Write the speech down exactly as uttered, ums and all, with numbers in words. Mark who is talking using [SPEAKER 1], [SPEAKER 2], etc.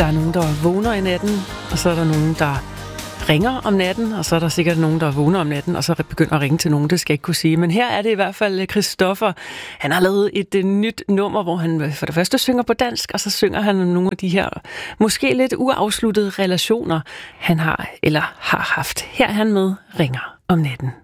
[SPEAKER 1] Der er nogen, der vågner i natten, og så er der nogen, der ringer om natten, og så er der sikkert nogen, der vågner om natten, og så begynder at ringe til nogen, det skal jeg ikke kunne sige. Men her er det i hvert fald Christoffer. Han har lavet et uh, nyt nummer, hvor han for det første synger på dansk, og så synger han om nogle af de her måske lidt uafsluttede relationer, han har eller har haft. Her er han med Ringer om natten.